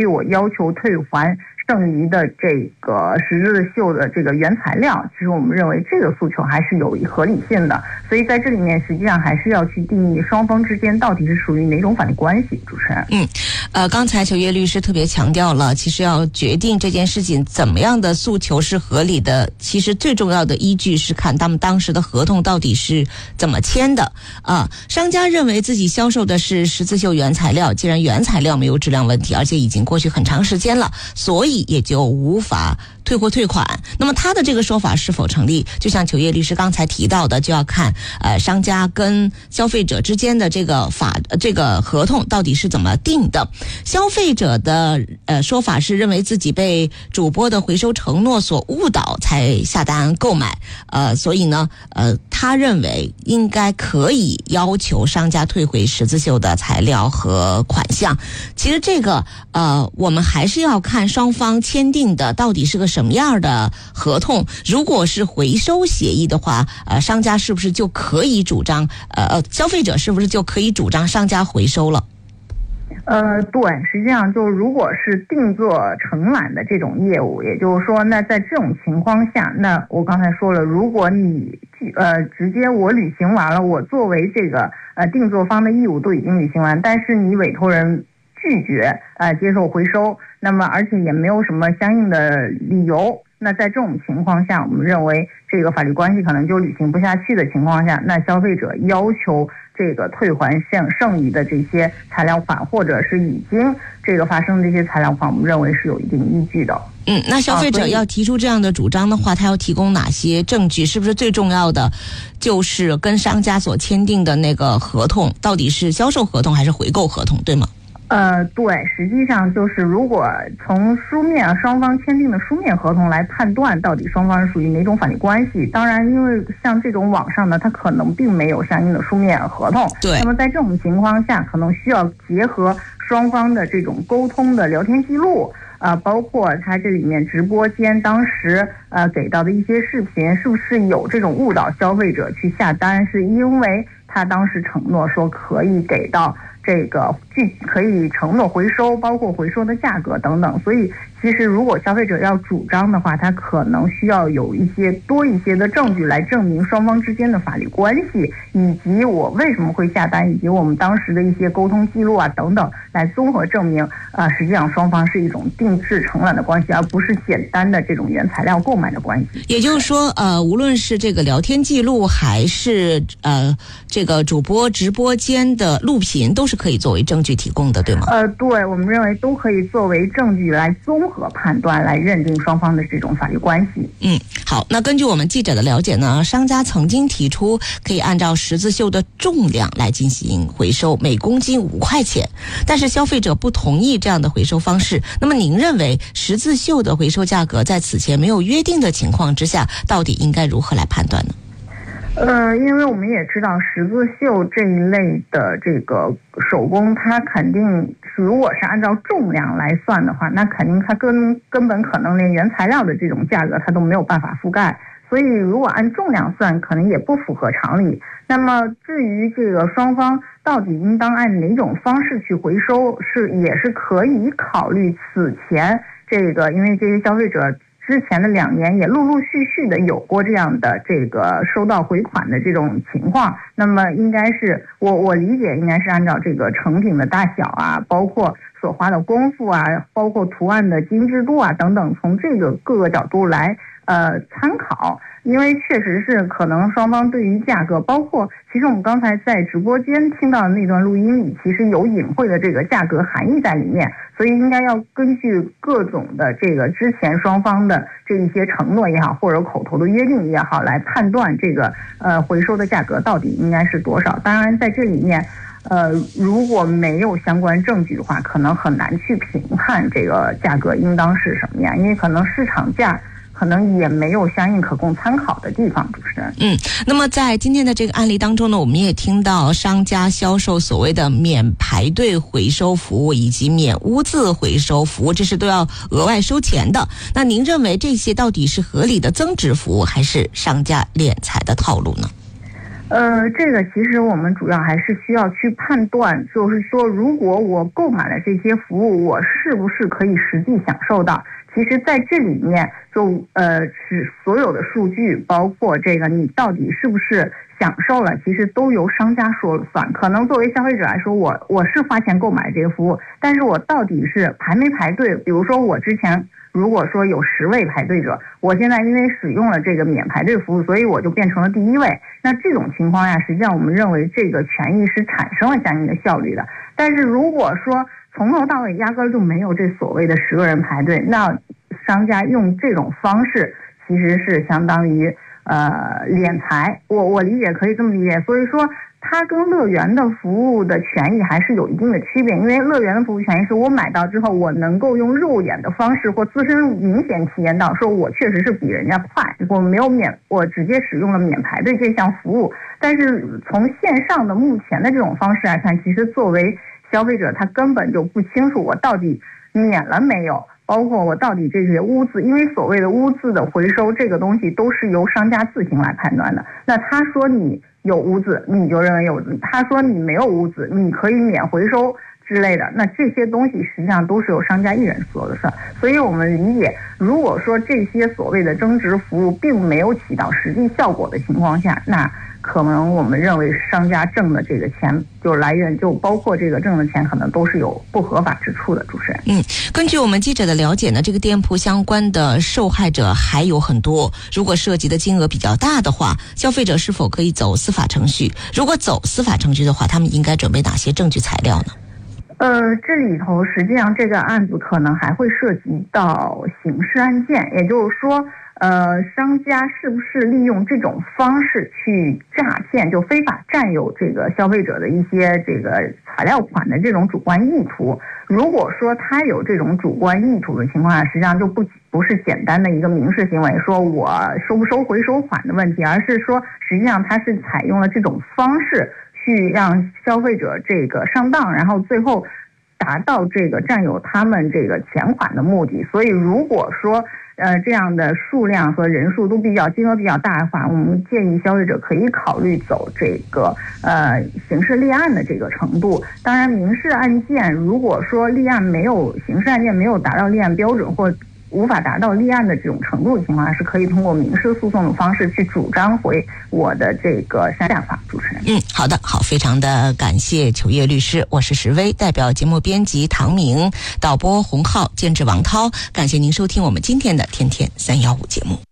以我要求退还剩余的这个十字绣的这个原材料。其实我们认为这个诉求还是有合理性的，所以在这里面实际上还是要去定义双方之间到底是属于哪种法律关系。主持人， 刚才裘烨律师特别强调了，其实要决定这件事情怎么样的诉求是合理的，其实最重要的依据是看他们当时的合同到底是怎么签的商家认为自己销售的是十字绣原材料，既然原材料没有质量问题，而且已经过去很长时间了，所以也就无法退货退款。那么他的这个说法是否成立，就像裘烨律师刚才提到的，就要看商家跟消费者之间的这个合同到底是怎么定的。消费者的说法是认为自己被主播的回收承诺所误导才下单购买，所以呢他认为应该可以要求商家退回十字绣的材料和款项。其实这个我们还是要看双方签订的到底是个什么样的合同。如果是回收协议的话，商家是不是就可以主张消费者是不是就可以主张商家回收了？ 对，实际上就如果是定做承揽的这种业务，也就是说，那在这种情况下，那我刚才说了，如果你直接我履行完了，我作为这个定做方的义务都已经履行完，但是你委托人拒绝接受回收，那么而且也没有什么相应的理由，那在这种情况下，我们认为这个法律关系可能就履行不下去的情况下，那消费者要求这个退还剩余的这些材料款，或者是已经这个发生的这些材料款，我们认为是有一定依据的。 那消费者要提出这样的主张的话，他要提供哪些证据？是不是最重要的就是跟商家所签订的那个合同到底是销售合同还是回购合同，对吗？ 对，实际上就是如果从书面双方签订的书面合同来判断到底双方是属于哪种法律关系，当然因为像这种网上呢，它可能并没有相应的书面合同， 对， 那么在这种情况下可能需要结合双方的这种沟通的聊天记录，包括他这里面直播间当时给到的一些视频是不是有这种误导消费者去下单，是因为他当时承诺说可以给到这个可以承诺回收，包括回收的价格等等，所以其实如果消费者要主张的话，他可能需要有多一些的证据来证明双方之间的法律关系，以及我为什么会下单，以及我们当时的一些沟通记录等等，来综合证明实际上双方是一种定制承揽的关系，而不是简单的这种原材料购买的关系。 也就是说无论是这个聊天记录还是这个主播直播间的录屏都是可以作为证据提供的，对吗？ 对，我们认为都可以作为证据来综合判断，来认定双方的这种法律关系。 好，那根据我们记者的了解呢，商家曾经提出可以按照十字绣的重量来进行回收，每公斤5块钱，但是消费者不同意这样的回收方式。那么您认为十字绣的回收价格在此前没有约定的情况之下，到底应该如何来判断呢？ 因为我们也知道十字绣这一类的这个手工，它肯定如果是按照重量来算的话，那肯定它根本可能连原材料的这种价格它都没有办法覆盖，所以如果按重量算可能也不符合常理。那么至于这个双方到底应当按哪种方式去回收，也是可以考虑此前这个，因为这些消费者之前的2年也陆陆续续的有过这样的这个收到回款的这种情况，那么应该是我理解应该是按照这个成品的大小包括所花的功夫包括图案的精致度等等，从这个各个角度来参考。因为确实是可能双方对于价格，包括其实我们刚才在直播间听到的那段录音里，其实有隐晦的这个价格含义在里面，所以应该要根据各种的这个之前双方的这一些承诺也好，或者口头的约定也好，来判断这个回收的价格到底应该是多少。当然在这里面如果没有相关证据的话，可能很难去评判这个价格应当是什么样，因为可能市场价可能也没有相应可供参考的地方。主持人， 那么在今天的这个案例当中呢，我们也听到商家销售所谓的免排队回收服务以及免污渍回收服务，这是都要额外收钱的。那您认为这些到底是合理的增值服务，还是商家敛财的套路呢？ 这个其实我们主要还是需要去判断，就是说，如果我购买了这些服务，我是不是可以实际享受到？其实在这里面是所有的数据，包括这个你到底是不是享受了，其实都由商家说了算。可能作为消费者来说，我是花钱购买这个服务，但是我到底是排没排队？比如说我之前如果说有10位排队者，我现在因为使用了这个免排队服务，所以我就变成了第1位。那这种情况下，实际上我们认为这个权益是产生了相应的效率的。但是如果说从头到尾压根儿就没有这所谓的10个人排队，那商家用这种方式其实是相当于敛财，我理解可以这么理解。所以说它跟乐园的服务的权益还是有一定的区别，因为乐园的服务权益是我买到之后，我能够用肉眼的方式或自身明显体验到，说我确实是比人家快，我直接使用了免排队这项服务。但是从线上的目前的这种方式来看，其实作为消费者他根本就不清楚我到底免了没有，包括我到底这些污渍，因为所谓的污渍的回收这个东西都是由商家自行来判断的。那他说你有污渍，你就认为有污渍；他说你没有污渍，你可以免回收之类的。那这些东西实际上都是由商家一人说了算。所以我们理解，如果说这些所谓的增值服务并没有起到实际效果的情况下，那可能我们认为商家挣的这个钱就来源，就包括这个挣的钱可能都是有不合法之处的。主持人， 根据我们记者的了解呢，这个店铺相关的受害者还有很多。如果涉及的金额比较大的话，消费者是否可以走司法程序？如果走司法程序的话，他们应该准备哪些证据材料呢？ 这里头实际上这个案子可能还会涉及到刑事案件，也就是说商家是不是利用这种方式去诈骗，就非法占有这个消费者的一些这个材料款的这种主观意图。如果说他有这种主观意图的情况下，实际上就不是简单的一个民事行为，说我收不收回收款的问题，而是说实际上他是采用了这种方式去让消费者这个上当，然后最后达到这个占有他们这个钱款的目的。所以如果说这样的数量和人数都金额比较大的话，我们建议消费者可以考虑走这个刑事立案的这个程度。当然民事案件如果说刑事案件没有达到立案标准或无法达到立案的这种程度的情况下，是可以通过民事诉讼的方式去主张回我的这个赡养法。主持人， 好的，非常的感谢裘叶律师，我是石薇，代表节目编辑唐明，导播洪浩，监制王涛，感谢您收听我们今天的天天315节目。